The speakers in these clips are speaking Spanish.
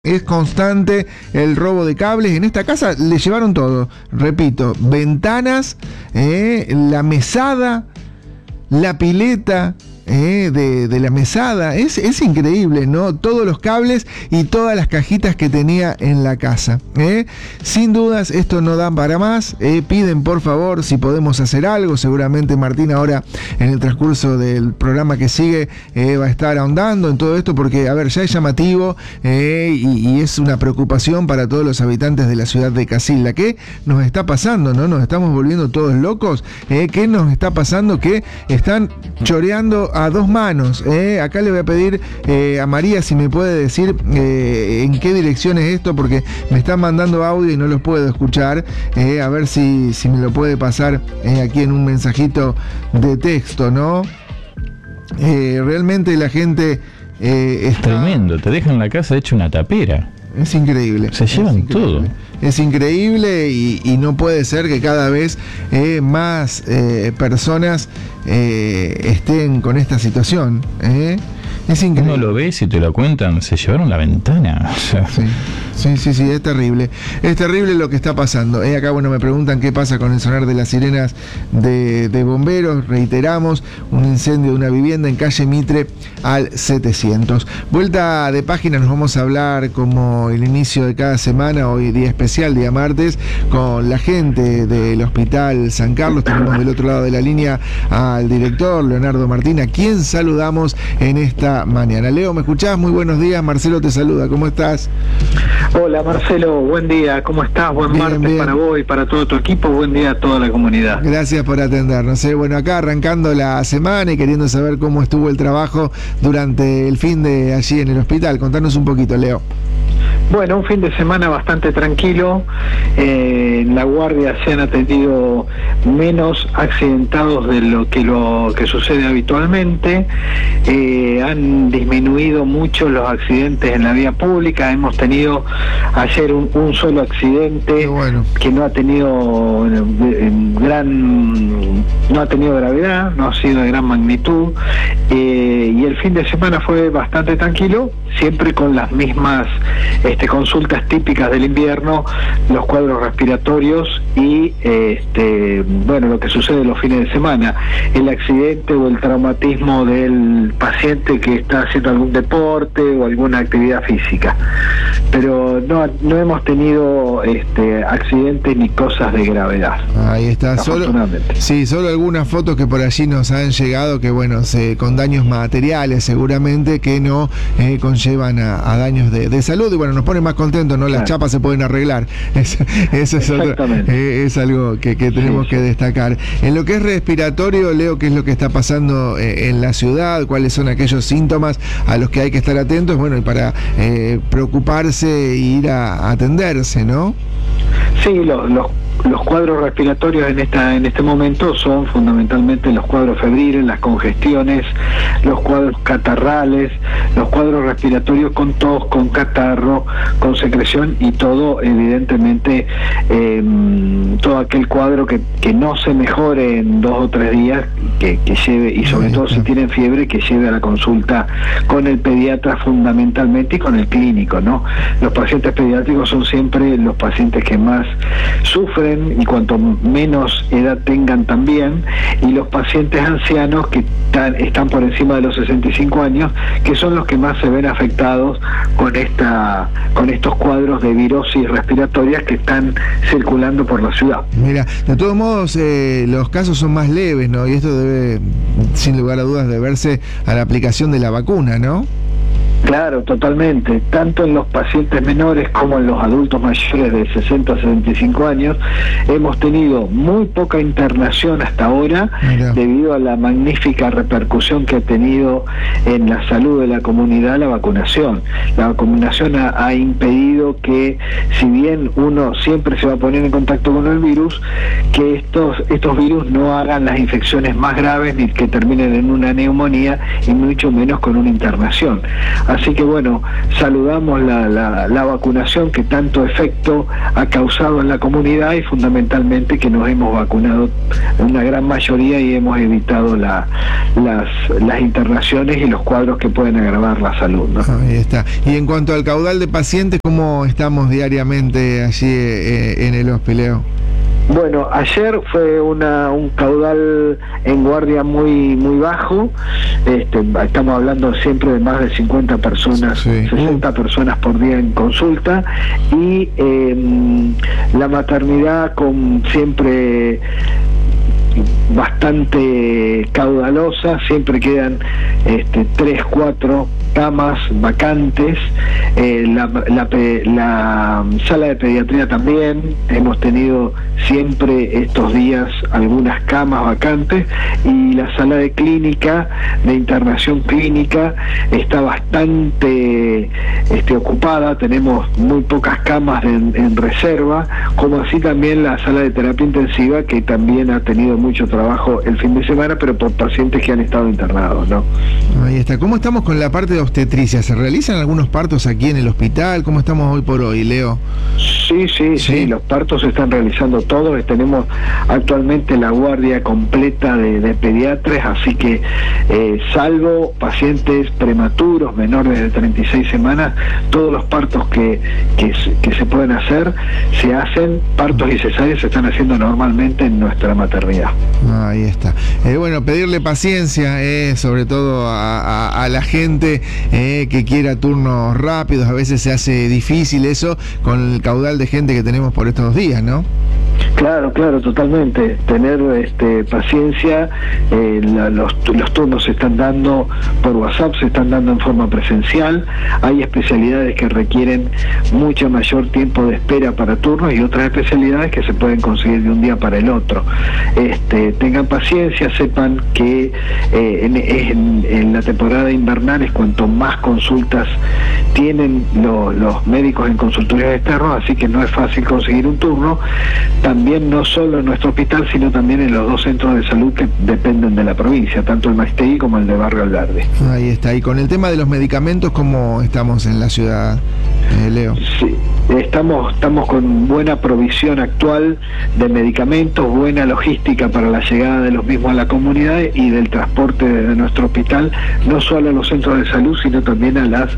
Es constante el robo de cables. En esta casa le llevaron todo. Repito, ventanas, la mesada, la pileta de la mesada. Es increíble, ¿no? Todos los cables y todas las cajitas que tenía en la casa. Sin dudas, esto no da para más. Piden, por favor, si podemos hacer algo. Seguramente Martín ahora, en el transcurso del programa que sigue, va a estar ahondando en todo esto porque, a ver, ya es llamativo y es una preocupación para todos los habitantes de la ciudad de Casilda. ¿Qué nos está pasando, no? ¿Nos estamos volviendo todos locos? ¿Qué nos está pasando? Que están choreando a dos manos. Acá le voy a pedir a María si me puede decir en qué dirección es esto, porque me están mandando audio y no los puedo escuchar. A ver si me lo puede pasar aquí en un mensajito de texto, ¿no? Realmente la gente está... Tremendo, te dejan la casa hecha una tapera. Es increíble. Se llevan todo. Es increíble y no puede ser que cada vez más personas estén con esta situación. Es increíble. Uno lo ve, si te lo cuentan, se llevaron la ventana. Sí, es terrible. Es terrible lo que está pasando. Acá, bueno, me preguntan qué pasa con el sonar de las sirenas de bomberos. Reiteramos, un incendio de una vivienda en calle Mitre al 700. Vuelta de página, nos vamos a hablar como el inicio de cada semana, hoy día especial, día martes, con la gente del Hospital San Carlos. Tenemos del otro lado de la línea al director Leonardo Martín, a quien saludamos en esta mañana. Leo, ¿me escuchás? Muy buenos días, Marcelo te saluda, ¿cómo estás? Hola Marcelo, buen día, ¿cómo estás? Buen martes para vos y para todo tu equipo, buen día a toda la comunidad. Gracias por atendernos. Bueno, acá arrancando la semana y queriendo saber cómo estuvo el trabajo durante el fin de allí en el hospital. Contanos un poquito, Leo. Bueno, un fin de semana bastante tranquilo. En la guardia se han atendido menos accidentados de lo que sucede habitualmente. Han disminuido mucho los accidentes en la vía pública. Hemos tenido ayer un solo accidente que no ha tenido gravedad, no ha sido de gran magnitud. Y el fin de semana fue bastante tranquilo, siempre con las mismas consultas típicas del invierno, los cuadros respiratorios y lo que sucede los fines de semana, el accidente o el traumatismo del paciente que está haciendo algún deporte o alguna actividad física, pero no hemos tenido accidentes ni cosas de gravedad. Ahí está, solo algunas fotos que por allí nos han llegado que con daños materiales seguramente que no conllevan a daños de salud, y bueno, nos pone más contentos, ¿no? Las chapas se pueden arreglar. Eso es algo que tenemos que destacar. En lo que es respiratorio, Leo, ¿qué es lo que está pasando en la ciudad? ¿Cuáles son aquellos síntomas a los que hay que estar atentos? Bueno, y para preocuparse e ir a atenderse, ¿no? Sí, los cuadros respiratorios en este momento son fundamentalmente los cuadros febriles, las congestiones, los cuadros catarrales, los cuadros respiratorios con tos, con catarro, con secreción y todo, evidentemente, todo aquel cuadro que no se mejore en 2 o 3 días, que lleve, y sobre todo si tienen fiebre, que lleve a la consulta con el pediatra fundamentalmente y con el clínico, ¿no? Los pacientes pediátricos son siempre los pacientes que más sufren y cuanto menos edad tengan también, y los pacientes ancianos que están por encima de los 65 años, que son los que más se ven afectados con estos cuadros de virosis respiratorias que están circulando por la ciudad. Mira, de todos modos los casos son más leves, ¿no? Y esto debe, sin lugar a dudas, deberse a la aplicación de la vacuna, ¿no? Claro, totalmente. Tanto en los pacientes menores como en los adultos mayores de 60 a 75 años hemos tenido muy poca internación hasta ahora. Mira, debido a la magnífica repercusión que ha tenido en la salud de la comunidad la vacunación. La vacunación ha impedido que, si bien uno siempre se va a poner en contacto con el virus, que estos virus no hagan las infecciones más graves ni que terminen en una neumonía y mucho menos con una internación. Así que bueno, saludamos la vacunación que tanto efecto ha causado en la comunidad y fundamentalmente que nos hemos vacunado en una gran mayoría y hemos evitado las internaciones y los cuadros que pueden agravar la salud, ¿no? Ahí está. Y en cuanto al caudal de pacientes, ¿cómo estamos diariamente allí en el hospital? Bueno, ayer fue un caudal en guardia muy bajo. Estamos hablando siempre de más de 50 personas, sí. 60 personas por día en consulta, y la maternidad con siempre bastante caudalosa, siempre quedan 3, 4 camas vacantes. La sala de pediatría también, hemos tenido siempre estos días algunas camas vacantes, y la sala de clínica, de internación clínica, está bastante ocupada, tenemos muy pocas camas en reserva, como así también la sala de terapia intensiva, que también ha tenido mucho trabajo el fin de semana, pero por pacientes que han estado internados, ¿no? Ahí está. ¿Cómo estamos con la parte de obstetricia? ¿Se realizan algunos partos aquí en el hospital? ¿Cómo estamos hoy por hoy, Leo? Sí, los partos se están realizando todos. Tenemos actualmente la guardia completa de pediatras, así que salvo pacientes prematuros menores de 36 semanas, todos los partos que se pueden hacer, se hacen. Partos y cesáreas se están haciendo normalmente en nuestra maternidad. Ahí está. Bueno, pedirle paciencia, sobre todo a la gente que quiera turnos rápidos. A veces se hace difícil eso con el caudal de gente que tenemos por estos días, ¿no? Claro, totalmente. Tener paciencia. Los turnos se están dando por WhatsApp, se están dando en forma presencial. Hay especialidades que requieren mucho mayor tiempo de espera para turnos y otras especialidades que se pueden conseguir de un día para el otro. Tengan paciencia, sepan que en la temporada invernal es cuanto más consultas tienen los médicos en consultorios externos, así que no es fácil conseguir un turno. También no solo en nuestro hospital, sino también en los 2 centros de salud que dependen de la provincia, tanto el Maestegui como el de Barrio Alverde. Ahí está. Y con el tema de los medicamentos, ¿cómo estamos en la ciudad, Leo? Sí, estamos con buena provisión actual de medicamentos, buena logística para la llegada de los mismos a la comunidad y del transporte desde nuestro hospital, no solo a los centros de salud, sino también a las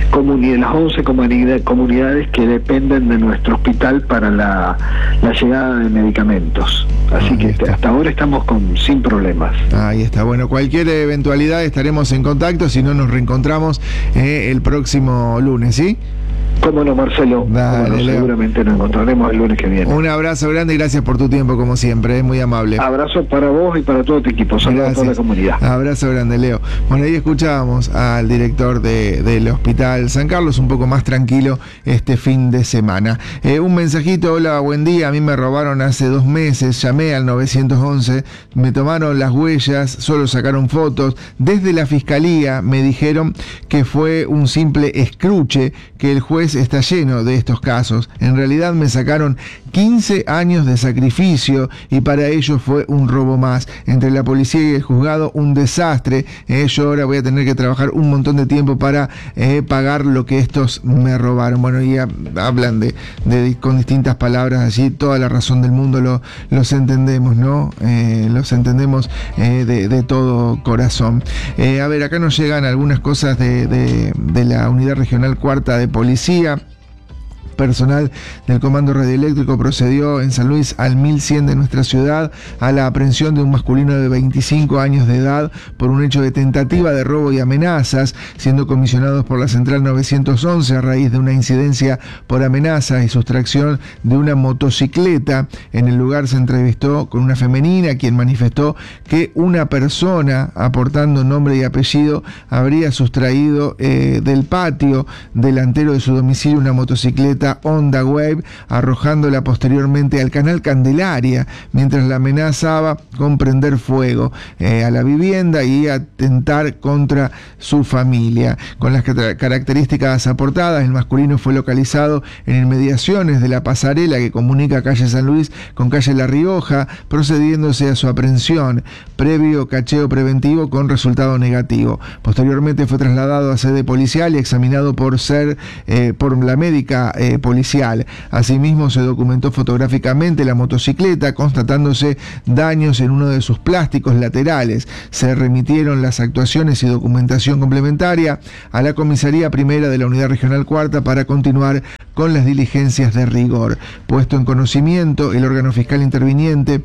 11 comunidades que dependen de nuestro hospital para la llegada de medicamentos. Así que hasta ahora estamos sin problemas. Ahí está. Bueno, cualquier eventualidad estaremos en contacto, si no nos reencontramos el próximo lunes, ¿sí? Cómo no, Marcelo. Dale, seguramente nos encontraremos el lunes que viene. Un abrazo grande y gracias por tu tiempo, como siempre, es muy amable. Abrazo para vos y para todo tu equipo. Saludos a toda la comunidad. Abrazo grande, Leo. Bueno, ahí escuchábamos al director del Hospital San Carlos, un poco más tranquilo este fin de semana. Un mensajito: hola, buen día. A mí me robaron hace 2 meses, llamé al 911, me tomaron las huellas, solo sacaron fotos. Desde la fiscalía me dijeron que fue un simple escruche, que el juez está lleno de estos casos. En realidad me sacaron 15 años de sacrificio y para ellos fue un robo más. Entre la policía y el juzgado, un desastre. Yo ahora voy a tener que trabajar un montón de tiempo para pagar lo que estos me robaron. Bueno, y hablan con distintas palabras allí. Toda la razón del mundo, los entendemos, ¿no? Los entendemos de todo corazón. A ver, acá nos llegan algunas cosas de la Unidad Regional Cuarta de Policía. Personal del Comando Radioeléctrico procedió en San Luis al 1100 de nuestra ciudad a la aprehensión de un masculino de 25 años de edad por un hecho de tentativa de robo y amenazas, siendo comisionados por la Central 911 a raíz de una incidencia por amenazas y sustracción de una motocicleta. En el lugar se entrevistó con una femenina, quien manifestó que una persona aportando nombre y apellido habría sustraído del patio delantero de su domicilio una motocicleta bicicleta Honda Wave, arrojándola posteriormente al canal Candelaria, mientras la amenazaba con prender fuego a la vivienda y atentar contra su familia. Con las características aportadas, el masculino fue localizado en inmediaciones de la pasarela que comunica calle San Luis con calle La Rioja, procediéndose a su aprehensión, previo cacheo preventivo con resultado negativo. Posteriormente fue trasladado a sede policial y examinado por la médica policial. Asimismo, se documentó fotográficamente la motocicleta, constatándose daños en uno de sus plásticos laterales. Se remitieron las actuaciones y documentación complementaria a la Comisaría Primera de la Unidad Regional Cuarta para continuar con las diligencias de rigor. Puesto en conocimiento, el órgano fiscal interviniente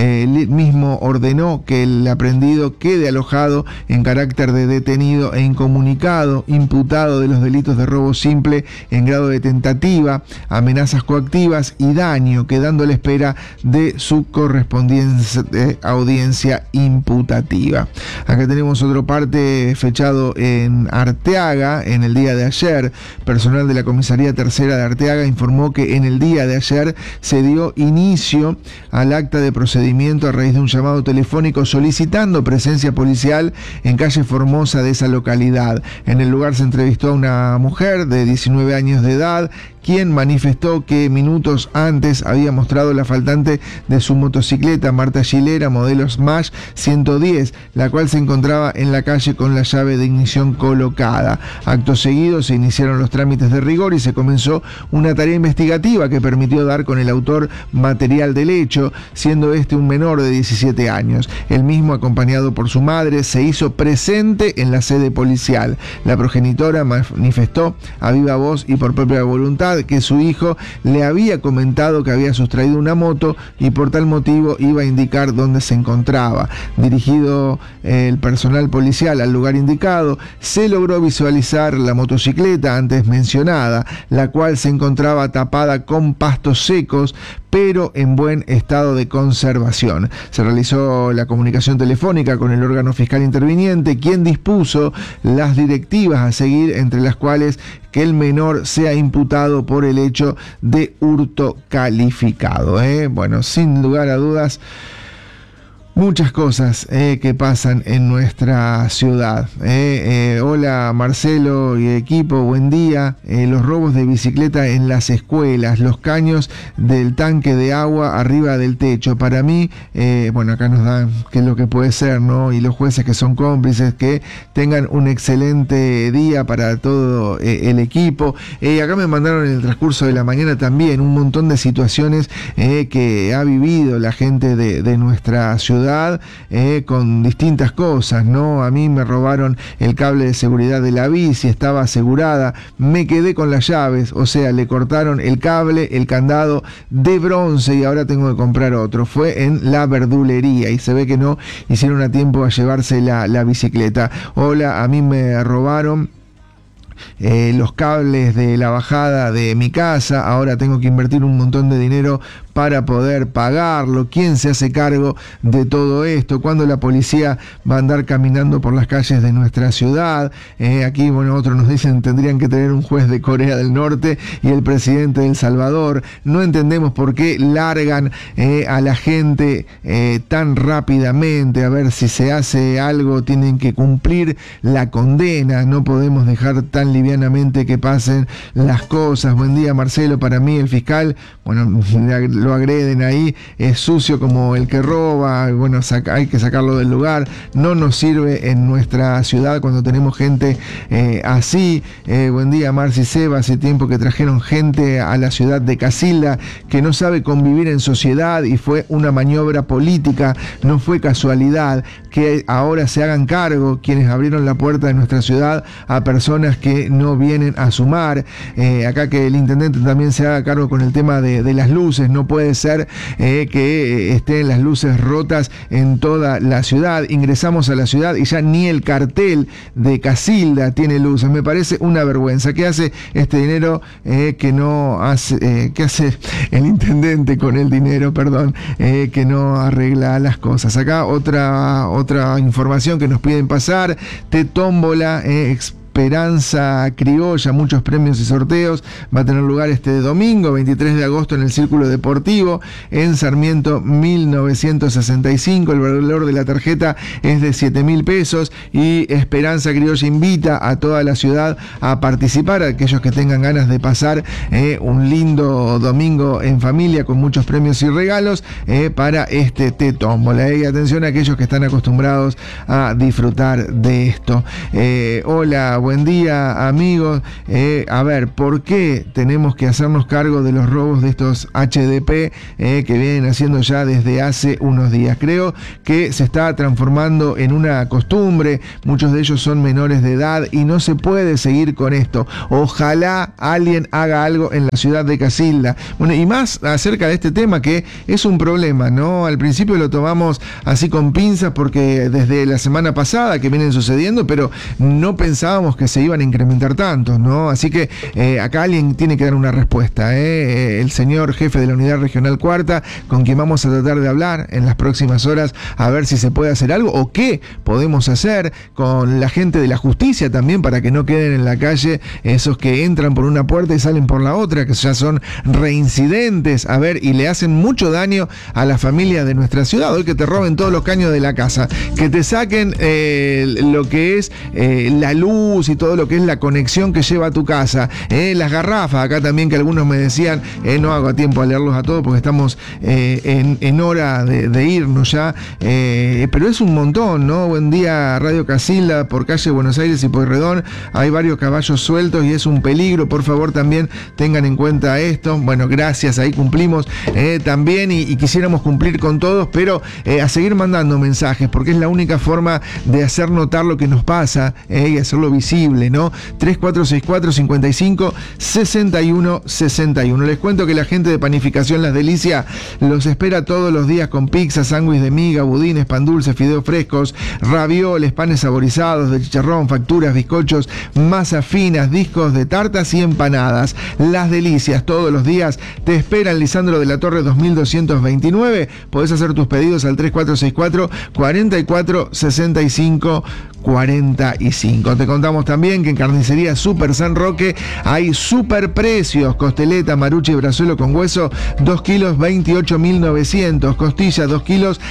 mismo ordenó que el aprehendido quede alojado en carácter de detenido e incomunicado, imputado de los delitos de robo simple en grado de tentativa, amenazas coactivas y daño, quedando a la espera de su correspondiente audiencia imputativa. Acá tenemos otro parte fechado en Arteaga en el día de ayer. Personal de la Comisaría Tercera de Arteaga informó que en el día de ayer se dio inicio al acta de procedimiento a raíz de un llamado telefónico solicitando presencia policial en calle Formosa de esa localidad. En el lugar se entrevistó a una mujer de 19 años de edad, quien manifestó que minutos antes había mostrado la faltante de su motocicleta Marta Gilera modelo Smash 110, la cual se encontraba en la calle con la llave de ignición colocada. Acto seguido se iniciaron los trámites de rigor y se comenzó una tarea investigativa que permitió dar con el autor material del hecho, siendo este un menor de 17 años. El mismo, acompañado por su madre, se hizo presente en la sede policial. La progenitora manifestó a viva voz y por propia voluntad que su hijo le había comentado que había sustraído una moto y por tal motivo iba a indicar dónde se encontraba. Dirigido el personal policial al lugar indicado, se logró visualizar la motocicleta antes mencionada, la cual se encontraba tapada con pastos secos, pero en buen estado de conservación. Se realizó la comunicación telefónica con el órgano fiscal interviniente, quien dispuso las directivas a seguir, entre las cuales que el menor sea imputado por el hecho de hurto calificado. Bueno, sin lugar a dudas, muchas cosas que pasan en nuestra ciudad. Hola Marcelo y equipo, buen día. Los robos de bicicleta en las escuelas, los caños del tanque de agua arriba del techo. Para mí, bueno, acá nos dan qué es lo que puede ser, ¿no? Y los jueces que son cómplices, que tengan un excelente día para todo el equipo. Acá me mandaron en el transcurso de la mañana también un montón de situaciones que ha vivido la gente de nuestra ciudad. Con distintas cosas, ¿no? A mí me robaron el cable de seguridad de la bici, estaba asegurada, me quedé con las llaves, o sea, le cortaron el cable, el candado de bronce y ahora tengo que comprar otro. Fue en la verdulería y se ve que no hicieron a tiempo a llevarse la bicicleta. Hola, a mí me robaron los cables de la bajada de mi casa, ahora tengo que invertir un montón de dinero para poder pagarlo. ¿Quién se hace cargo de todo esto? ¿Cuándo la policía va a andar caminando por las calles de nuestra ciudad? Aquí, bueno, otros nos dicen tendrían que tener un juez de Corea del Norte y el presidente de El Salvador. No entendemos por qué largan a la gente tan rápidamente. A ver, si se hace algo, tienen que cumplir la condena. No podemos dejar tan livianamente que pasen las cosas. Buen día, Marcelo. Para mí el fiscal, bueno, lo agreden ahí, es sucio como el que roba, bueno, hay que sacarlo del lugar, no nos sirve en nuestra ciudad cuando tenemos gente así. Buen día, Marci Seba, hace tiempo que trajeron gente a la ciudad de Casilda que no sabe convivir en sociedad y fue una maniobra política, no fue casualidad que ahora se hagan cargo quienes abrieron la puerta de nuestra ciudad a personas que no vienen a sumar. Acá que el intendente también se haga cargo con el tema de las luces. No puede ser que estén las luces rotas en toda la ciudad. Ingresamos a la ciudad y ya ni el cartel de Casilda tiene luces. Me parece una vergüenza. ¿Qué hace este dinero que no hace? ¿Qué hace el intendente con el dinero, perdón, que no arregla las cosas? Acá otra información que nos piden pasar. Tómbola Esperanza Criolla, muchos premios y sorteos. Va a tener lugar este domingo, 23 de agosto, en el Círculo Deportivo, en Sarmiento 1965. El valor de la tarjeta es de 7.000 pesos y Esperanza Criolla invita a toda la ciudad a participar, a aquellos que tengan ganas de pasar un lindo domingo en familia con muchos premios y regalos para este Tómbola. Y atención a aquellos que están acostumbrados a disfrutar de esto. Hola, buen día, amigos. A ver, ¿por qué tenemos que hacernos cargo de los robos de estos HDP que vienen haciendo ya desde hace unos días? Creo que se está transformando en una costumbre. Muchos de ellos son menores de edad y no se puede seguir con esto. Ojalá alguien haga algo en la ciudad de Casilda. Bueno, y más acerca de este tema, que es un problema, ¿no? Al principio lo tomamos así con pinzas porque desde la semana pasada que vienen sucediendo, pero no pensábamos que se iban a incrementar tanto, ¿no? Así que acá alguien tiene que dar una respuesta, el señor jefe de la Unidad Regional Cuarta, con quien vamos a tratar de hablar en las próximas horas, a ver si se puede hacer algo o qué podemos hacer con la gente de la justicia también, para que no queden en la calle esos que entran por una puerta y salen por la otra, que ya son reincidentes, a ver, y le hacen mucho daño a la familia de nuestra ciudad. Hoy que te roben todos los caños de la casa, que te saquen lo que es la luz y todo lo que es la conexión que lleva a tu casa, las garrafas, acá también, que algunos me decían, no hago a tiempo a leerlos a todos porque estamos en hora de irnos ya, pero es un montón, ¿no? Buen día, Radio Casilda, por calle Buenos Aires y Pueyrredón, hay varios caballos sueltos y es un peligro, por favor también tengan en cuenta esto. Bueno, gracias, ahí cumplimos también y quisiéramos cumplir con todos, pero a seguir mandando mensajes, porque es la única forma de hacer notar lo que nos pasa y hacerlo visible, ¿no? 3464 55 61 61. Les cuento que la gente de Panificación Las Delicias los espera todos los días con pizza, sándwich de miga, budines, pan dulce, fideos frescos, ravioles, panes saborizados de chicharrón, facturas, bizcochos, masas finas, discos de tartas y empanadas. Las Delicias todos los días te esperan. Lisandro de la Torre 2229. Podés hacer tus pedidos al 3464 44 65 45. Te contamos también que en Carnicería Super San Roque hay super precios. Costeleta, marucha y brazuelo con hueso, 2 kilos 28.900. Costilla, 2 kilos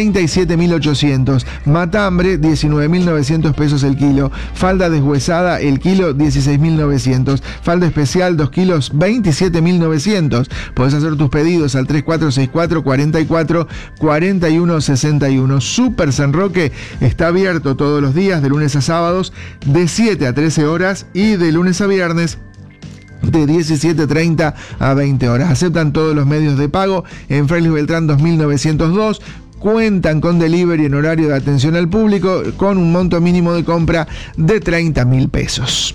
37.800. Matambre, 19.900 pesos el kilo. Falda deshuesada, el kilo 16.900. Falda especial, 2 kilos 27.900. Podés hacer tus pedidos al 3464 44 41 61. Super San Roque está abierto todos los días, de lunes a sábados, de 7 a 13 horas y de lunes a viernes de 17:30 a 20 horas. Aceptan todos los medios de pago en Félix Beltrán 2902. Cuentan con delivery en horario de atención al público con un monto mínimo de compra de 30.000 pesos.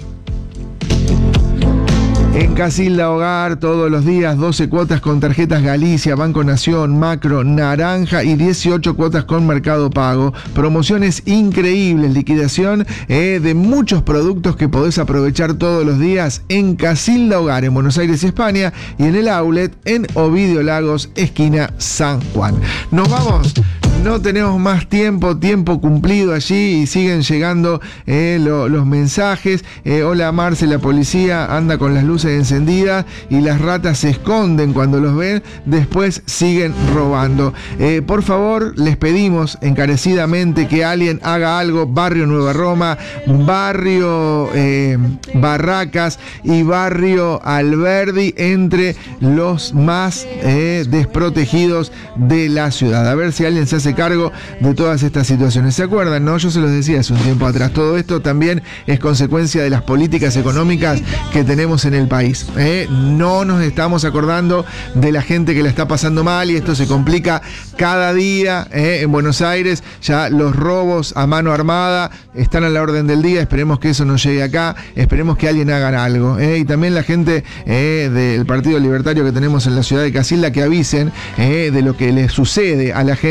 En Casilda Hogar, todos los días, 12 cuotas con tarjetas Galicia, Banco Nación, Macro, Naranja y 18 cuotas con Mercado Pago. Promociones increíbles, liquidación de muchos productos que podés aprovechar todos los días en Casilda Hogar, en Buenos Aires y España, y en el outlet en Ovidio Lagos, esquina San Juan. Nos vamos. No tenemos más tiempo cumplido allí y siguen llegando los mensajes. Hola Marce, la policía anda con las luces encendidas y las ratas se esconden cuando los ven, después siguen robando. Por favor, les pedimos encarecidamente que alguien haga algo. Barrio Nueva Roma, barrio Barracas y barrio Alberdi, entre los más desprotegidos de la ciudad. A ver si alguien se hace cargo de todas estas situaciones. ¿Se acuerdan? No, yo se los decía hace un tiempo atrás. Todo esto también es consecuencia de las políticas económicas que tenemos en el país. No nos estamos acordando de la gente que la está pasando mal y esto se complica cada día. En Buenos Aires ya los robos a mano armada están a la orden del día. Esperemos que eso no llegue acá. Esperemos que alguien haga algo. Y también la gente del Partido Libertario que tenemos en la ciudad de Casilda, que avisen de lo que le sucede a la gente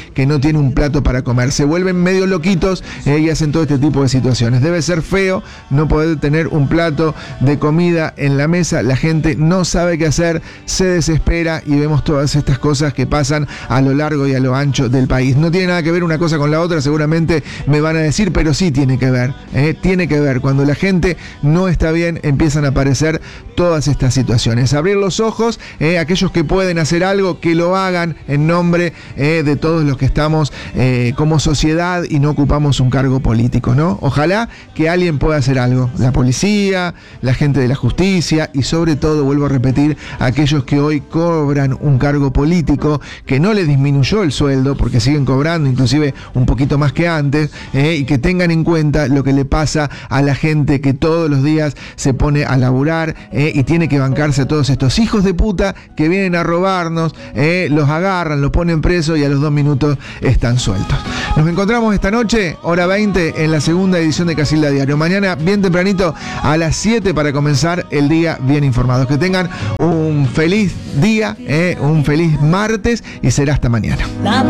que no tiene un plato para comer. Se vuelven medio loquitos y hacen todo este tipo de situaciones. Debe ser feo no poder tener un plato de comida en la mesa. La gente no sabe qué hacer, se desespera y vemos todas estas cosas que pasan a lo largo y a lo ancho del país. No tiene nada que ver una cosa con la otra, seguramente me van a decir, pero sí tiene que ver. Tiene que ver. Cuando la gente no está bien, empiezan a aparecer todas estas situaciones. Abrir los ojos, aquellos que pueden hacer algo, que lo hagan en nombre de todos los que estamos como sociedad y no ocupamos un cargo político, ¿no? Ojalá que alguien pueda hacer algo. La policía, la gente de la justicia y sobre todo, vuelvo a repetir, aquellos que hoy cobran un cargo político que no les disminuyó el sueldo porque siguen cobrando inclusive un poquito más que antes, y que tengan en cuenta lo que le pasa a la gente que todos los días se pone a laburar y tiene que bancarse a todos estos hijos de puta que vienen a robarnos, los agarran, los ponen presos y a los 2 minutos están sueltos. Nos encontramos esta noche, hora 20, en la segunda edición de Casilda Diario. Mañana bien tempranito a las 7 para comenzar el día bien informados. Que tengan un feliz día, un feliz martes y será hasta mañana.